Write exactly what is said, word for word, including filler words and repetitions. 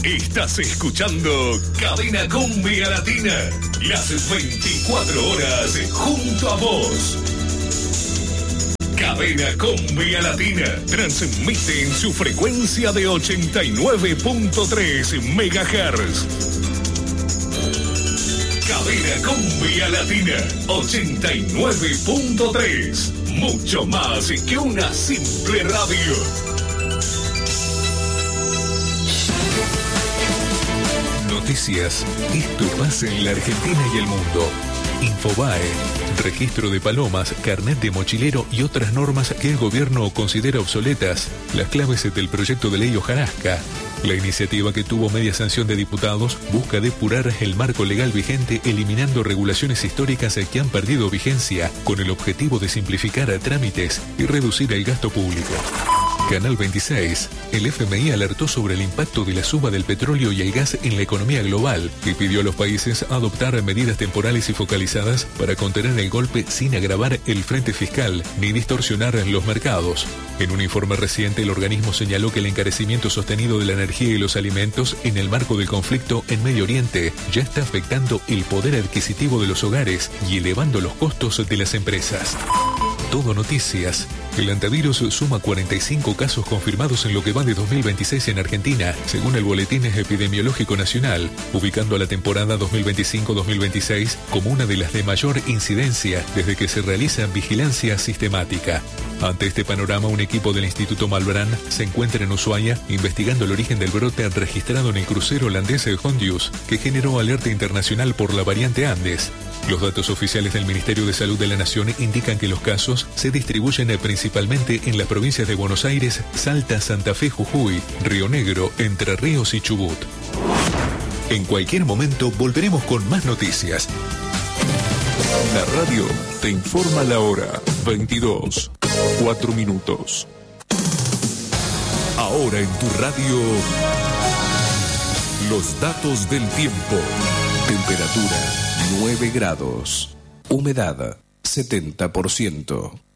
Estás escuchando Cadena Cumbia Latina. Las veinticuatro horas junto a vos. Cadena Cumbia Latina transmite en su frecuencia de ochenta y nueve punto tres megahertz. Cadena Cumbia Latina ochenta y nueve punto tres. Mucho más que una simple radio. Noticias. Esto pasa en la Argentina y el mundo. Infobae. Registro de palomas, carnet de mochilero y otras normas que el gobierno considera obsoletas. Las claves del proyecto de ley Hojarasca. La iniciativa, que tuvo media sanción de diputados, busca depurar el marco legal vigente eliminando regulaciones históricas que han perdido vigencia, con el objetivo de simplificar trámites y reducir el gasto público. Canal veintiséis. El F M I alertó sobre el impacto de la suba del petróleo y el gas en la economía global y pidió a los países adoptar medidas temporales y focalizadas para contener el golpe sin agravar el frente fiscal ni distorsionar los mercados. En un informe reciente, el organismo señaló que el encarecimiento sostenido de la energía y los alimentos en el marco del conflicto en Medio Oriente ya está afectando el poder adquisitivo de los hogares y elevando los costos de las empresas. Todo Noticias. El antivirus suma cuarenta y cinco casos confirmados en lo que va de dos mil veintiséis en Argentina, según el Boletín Epidemiológico Nacional, ubicando a la temporada dos mil veinticinco dos mil veintiséis como una de las de mayor incidencia desde que se realiza vigilancia sistemática. Ante este panorama, un equipo del Instituto Malbrán se encuentra en Ushuaia investigando el origen del brote registrado en el crucero holandés Hondius, que generó alerta internacional por la variante Andes. Los datos oficiales del Ministerio de Salud de la Nación indican que los casos se distribuyen principalmente en las provincias de Buenos Aires, Salta, Santa Fe, Jujuy, Río Negro, Entre Ríos y Chubut. En cualquier momento volveremos con más noticias. La radio te informa la hora. veintidós, cuatro minutos. Ahora en tu radio, los datos del tiempo. Temperatura nueve grados. Humedad setenta por ciento.